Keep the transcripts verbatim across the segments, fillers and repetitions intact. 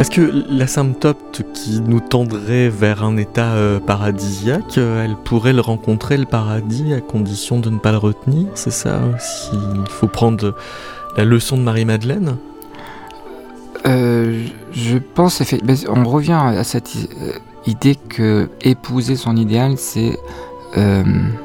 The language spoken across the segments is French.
Parce que l'asymptote qui nous tendrait vers un état euh, paradisiaque, euh, elle pourrait le rencontrer, le paradis, à condition de ne pas le retenir, c'est ça aussi. Il faut prendre la leçon de Marie-Madeleine. euh, Je pense, on revient à cette idée que épouser son idéal, c'est... Euh,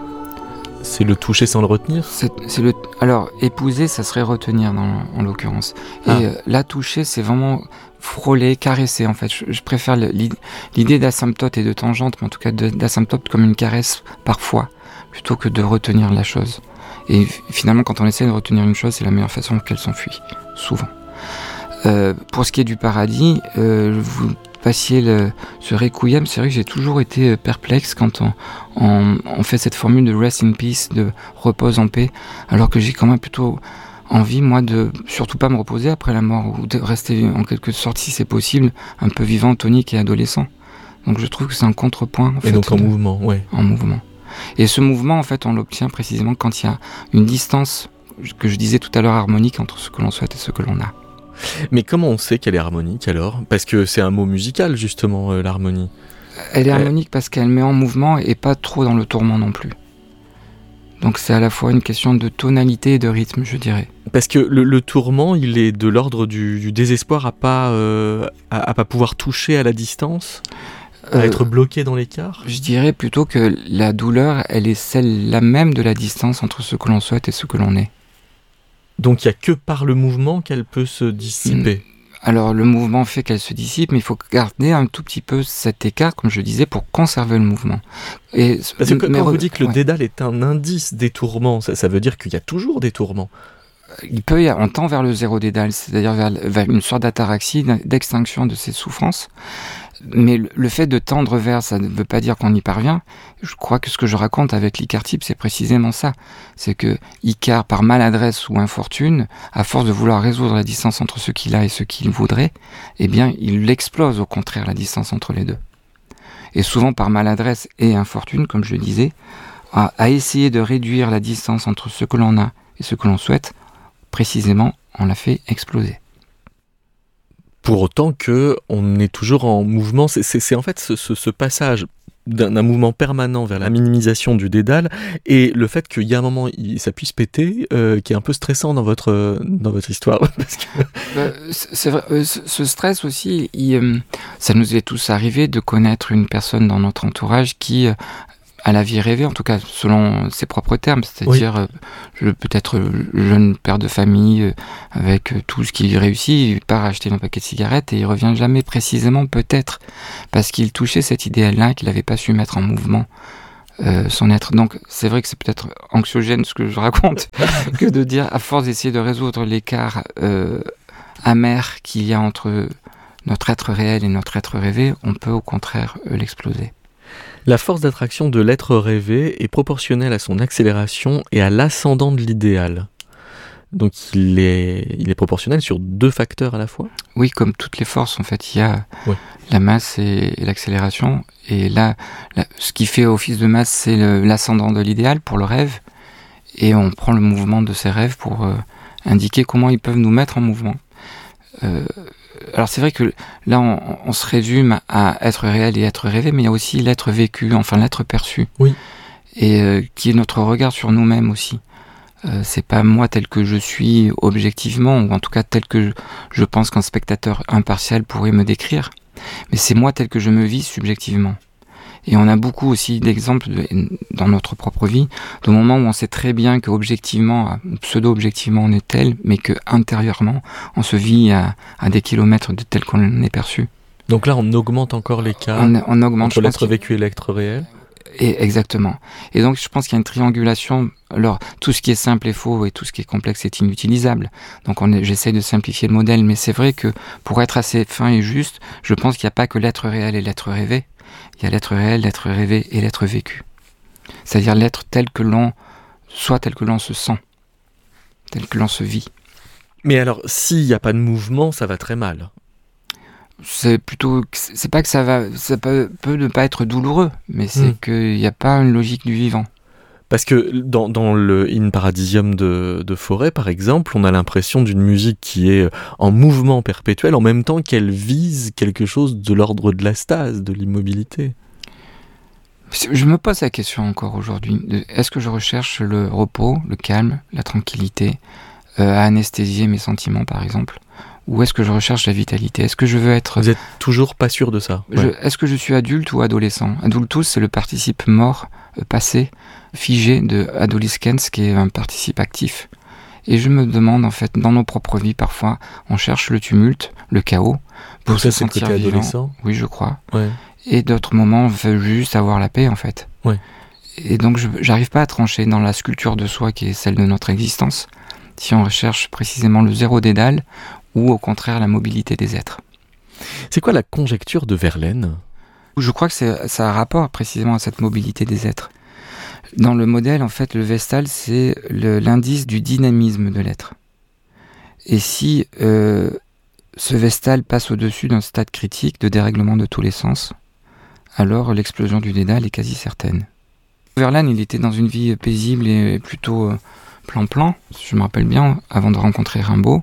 c'est le toucher sans le retenir. c'est, c'est le, Alors, épouser, ça serait retenir, dans, en l'occurrence. Et ah. euh, la toucher, c'est vraiment... frôler, caresser en fait. Je, je préfère l'idée d'asymptote et de tangente, mais en tout cas de, d'asymptote comme une caresse parfois, plutôt que de retenir la chose. Et finalement, quand on essaie de retenir une chose, c'est la meilleure façon qu'elle s'enfuit, souvent. Euh, pour ce qui est du paradis, euh, vous passiez le, ce requiem, c'est vrai que j'ai toujours été perplexe quand on, on, on fait cette formule de rest in peace, de repose en paix, alors que j'ai quand même plutôt envie, moi, de surtout pas me reposer après la mort, ou de rester en quelque sorte, si c'est possible, un peu vivant, tonique et adolescent. Donc je trouve que c'est un contrepoint. En et fait, donc en de, mouvement, ouais. En mouvement. Et ce mouvement, en fait, on l'obtient précisément quand il y a une distance, que je disais tout à l'heure, harmonique entre ce que l'on souhaite et ce que l'on a. Mais comment on sait qu'elle est harmonique alors ? Parce que c'est un mot musical, justement, euh, l'harmonie. Elle est harmonique euh... parce qu'elle met en mouvement et pas trop dans le tourment non plus. Donc c'est à la fois une question de tonalité et de rythme, je dirais. Parce que le, le tourment, il est de l'ordre du, du désespoir à pas, euh, à, à pas pouvoir toucher à la distance, à euh, être bloqué dans l'écart. Je dirais plutôt que la douleur, elle est celle-là même de la distance entre ce que l'on souhaite et ce que l'on est. Donc il n'y a que par le mouvement qu'elle peut se dissiper. Alors le mouvement fait qu'elle se dissipe, mais il faut garder un tout petit peu cet écart, comme je disais, pour conserver le mouvement. Et, Parce que quand mais, vous dites que le ouais. dédale est un indice des tourments, ça, ça veut dire qu'il y a toujours des tourments. Il peut y avoir, on tend vers le zéro dédale, c'est-à-dire vers, vers une sorte d'ataraxie, d'extinction de ces souffrances. Mais le, le fait de tendre vers, ça ne veut pas dire qu'on y parvient. Je crois que ce que je raconte avec l'Icare-type, c'est précisément ça. C'est que Icare, par maladresse ou infortune, à force de vouloir résoudre la distance entre ce qu'il a et ce qu'il voudrait, eh bien, il explose au contraire la distance entre les deux. Et souvent par maladresse et infortune, comme je le disais, à, à essayer de réduire la distance entre ce que l'on a et ce que l'on souhaite, précisément, on l'a fait exploser. Pour autant qu'on est toujours en mouvement, c'est, c'est, c'est en fait ce, ce, ce passage d'un, d'un mouvement permanent vers la minimisation du dédale et le fait qu'il y a un moment, il, ça puisse péter, euh, qui est un peu stressant dans votre, dans votre histoire. Parce que... euh, c'est vrai, euh, ce stress aussi, il, euh, ça nous est tous arrivé de connaître une personne dans notre entourage qui... Euh, à la vie rêvée, en tout cas selon ses propres termes, c'est-à-dire oui. euh, je, peut-être jeune père de famille euh, avec euh, tout ce qui lui réussit, il part acheter un paquet de cigarettes et il revient jamais précisément, peut-être parce qu'il touchait cet idéal-là qu'il n'avait pas su mettre en mouvement euh, son être. Donc c'est vrai que c'est peut-être anxiogène ce que je raconte que de dire à force d'essayer de résoudre l'écart euh, amer qu'il y a entre notre être réel et notre être rêvé, on peut au contraire euh, l'exploser. La force d'attraction de l'être rêvé est proportionnelle à son accélération et à l'ascendant de l'idéal. Donc il est, il est proportionnel sur deux facteurs à la fois ? Oui, comme toutes les forces, en fait, il y a oui. la masse et, et l'accélération. Et là, là, ce qui fait office de masse, c'est le, l'ascendant de l'idéal pour le rêve. Et on prend le mouvement de ces rêves pour euh, indiquer comment ils peuvent nous mettre en mouvement. Euh, Alors c'est vrai que là on, on se résume à être réel et être rêvé, mais il y a aussi l'être vécu, enfin l'être perçu, oui. et euh, qui est notre regard sur nous-mêmes aussi. Euh, c'est pas moi tel que je suis objectivement, ou en tout cas tel que je, je pense qu'un spectateur impartial pourrait me décrire, mais c'est moi tel que je me vis subjectivement. Et on a beaucoup aussi d'exemples de, dans notre propre vie, de moments où on sait très bien qu'objectivement, pseudo-objectivement, on est tel, mais qu'intérieurement, on se vit à, à des kilomètres de tel qu'on est perçu. Donc là, on augmente encore l'écart on, on augmente, entre l'être vécu et l'être réel. Et exactement. Et donc, je pense qu'il y a une triangulation. Alors, tout ce qui est simple est faux et tout ce qui est complexe est inutilisable. Donc, on est, j'essaie de simplifier le modèle, mais c'est vrai que pour être assez fin et juste, je pense qu'il n'y a pas que l'être réel et l'être rêvé. Il y a l'être réel, l'être rêvé et l'être vécu. C'est-à-dire l'être tel que l'on, soit tel que l'on se sent, tel que l'on se vit. Mais alors, s'il n'y a pas de mouvement, ça va très mal. C'est plutôt, c'est pas que ça va, ça peut, peut ne pas être douloureux, mais c'est mmh. qu'il n'y a pas une logique du vivant. Parce que dans, dans le In Paradisium de, de Fauré, par exemple, on a l'impression d'une musique qui est en mouvement perpétuel, en même temps qu'elle vise quelque chose de l'ordre de la stase, de l'immobilité. Je me pose la question encore aujourd'hui. Est-ce que je recherche le repos, le calme, la tranquillité, euh, à anesthésier mes sentiments, par exemple ? Ou est-ce que je recherche la vitalité ? Est-ce que je veux être... Vous êtes toujours pas sûr de ça ? je, ouais. Est-ce que je suis adulte ou adolescent ? Adultus, c'est le participe mort, euh, passé, figé de adolescens, qui est un participe actif. Et je me demande, en fait, dans nos propres vies, parfois, on cherche le tumulte, le chaos, pour Donc se ça, c'est sentir le côté vivant. adolescent ? Oui, je crois. Ouais. Et d'autres moments, on veut juste avoir la paix, en fait. Ouais. Et donc, je j'arrive pas à trancher dans la sculpture de soi qui est celle de notre existence, si on recherche précisément le zéro dédale, ou au contraire la mobilité des êtres. C'est quoi la conjecture de Verlaine ? Je crois que c'est, ça a rapport précisément à cette mobilité des êtres. Dans le modèle, en fait, le Vestal, c'est le, l'indice du dynamisme de l'être. Et si euh, ce Vestal passe au-dessus d'un stade critique de dérèglement de tous les sens, alors l'explosion du dédale est quasi certaine. Verlaine, il était dans une vie paisible et plutôt plan-plan, si je me rappelle bien, avant de rencontrer Rimbaud.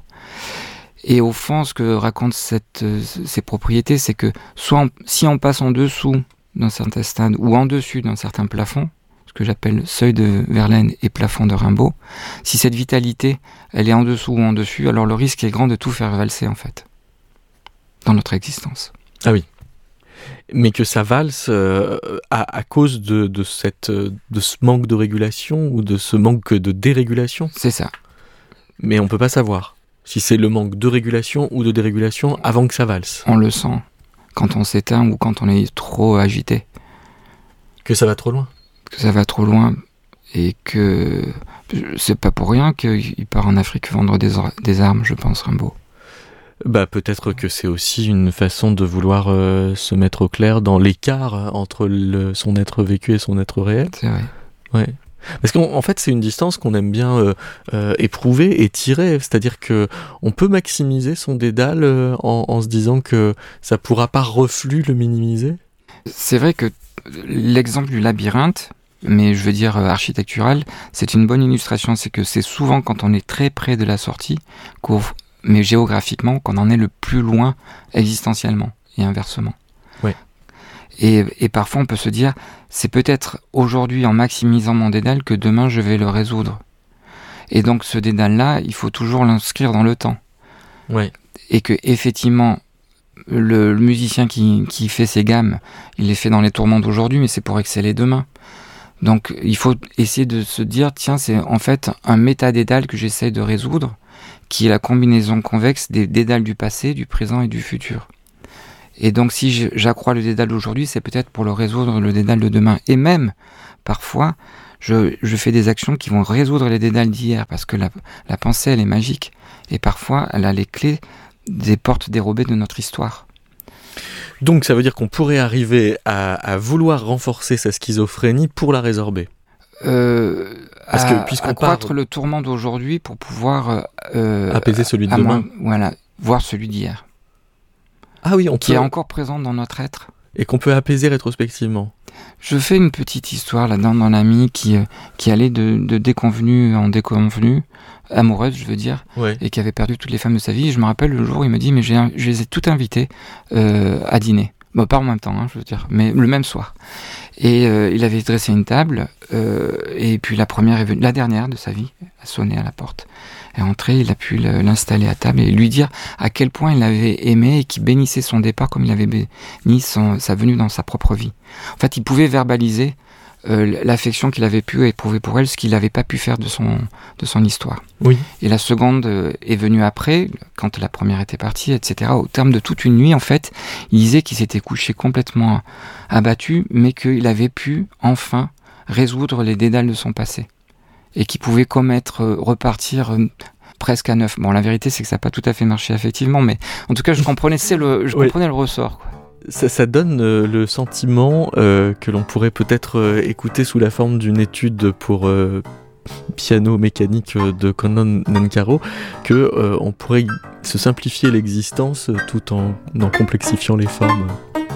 Et au fond, ce que racontent cette, euh, ces propriétés, c'est que soit on, si on passe en dessous d'un certain stade ou en dessus d'un certain plafond, ce que j'appelle seuil de Verlaine et plafond de Rimbaud, si cette vitalité, elle est en dessous ou en dessus, alors le risque est grand de tout faire valser, en fait, dans notre existence. Ah oui. Mais que ça valse euh, à, à cause de, de, cette, de ce manque de régulation ou de ce manque de dérégulation ? C'est ça. Mais on peut pas savoir si c'est le manque de régulation ou de dérégulation avant que ça valse. On le sent quand on s'éteint ou quand on est trop agité. Que ça va trop loin. Que ça va trop loin et que c'est pas pour rien qu'il part en Afrique vendre des, or- des armes, je pense, Rimbaud. Bah peut-être que c'est aussi une façon de vouloir euh, se mettre au clair dans l'écart entre le, son être vécu et son être réel. C'est vrai. Ouais. Parce qu'en en fait, c'est une distance qu'on aime bien euh, euh, éprouver et tirer. C'est-à-dire que on peut maximiser son dédale euh, en, en se disant que ça pourra par reflux le minimiser. C'est vrai que l'exemple du labyrinthe, mais je veux dire euh, architectural, c'est une bonne illustration. C'est que c'est souvent quand on est très près de la sortie, qu'on, mais géographiquement, qu'on en est le plus loin existentiellement et inversement. Ouais. Et, et parfois, on peut se dire, c'est peut-être aujourd'hui, en maximisant mon dédale, que demain, je vais le résoudre. Et donc, ce dédale-là, il faut toujours l'inscrire dans le temps. Ouais. Et que, effectivement, le, le musicien qui, qui fait ses gammes, il les fait dans les tourments d'aujourd'hui, mais c'est pour exceller demain. Donc, il faut essayer de se dire, tiens, c'est en fait un métadédale que j'essaie de résoudre, qui est la combinaison convexe des dédales du passé, du présent et du futur. Et donc, si j'accrois le dédale d'aujourd'hui, c'est peut-être pour le résoudre le dédale de demain. Et même, parfois, je, je fais des actions qui vont résoudre les dédales d'hier, parce que la, la pensée, elle est magique. Et parfois, elle a les clés des portes dérobées de notre histoire. Donc, ça veut dire qu'on pourrait arriver à, à vouloir renforcer sa schizophrénie pour la résorber. Euh, Parce à, que, puisqu'on accroître part... le tourment d'aujourd'hui pour pouvoir... Euh, apaiser celui de à demain. moins, voilà, voir celui d'hier. Ah oui, on qui peut... est encore présent dans notre être. Et qu'on peut apaiser rétrospectivement. Je fais une petite histoire là-dedans d'un ami qui, euh, qui allait de, de déconvenue en déconvenue, amoureuse je veux dire, ouais. Et qui avait perdu toutes les femmes de sa vie. Et je me rappelle le jour où il me dit, mais j'ai, je les ai toutes invitées euh, à dîner. Bon, pas en même temps, hein, je veux dire, mais le même soir. Et euh, il avait dressé une table, euh, et puis la première est venue, la dernière de sa vie, a sonné à la porte. Est entré, il a pu l'installer à table et lui dire à quel point il l'avait aimé et qu'il bénissait son départ comme il avait béni son, sa venue dans sa propre vie. En fait, il pouvait verbaliser euh, l'affection qu'il avait pu éprouver pour elle, ce qu'il n'avait pas pu faire de son, de son histoire. Oui. Et la seconde euh, est venue après, quand la première était partie, et cetera. Au terme de toute une nuit, en fait, il disait qu'il s'était couché complètement abattu, mais qu'il avait pu enfin résoudre les dédales de son passé. Et qui pouvait commettre, euh, repartir euh, presque à neuf. Bon, la vérité, c'est que ça n'a pas tout à fait marché effectivement, mais en tout cas, je comprenais, c'est le, je oui. comprenais le ressort, quoi. Ça, ça donne euh, le sentiment euh, que l'on pourrait peut-être euh, écouter sous la forme d'une étude pour euh, piano mécanique euh, de Kannon Nankaro, que euh, on pourrait se simplifier l'existence euh, tout en, en complexifiant les formes.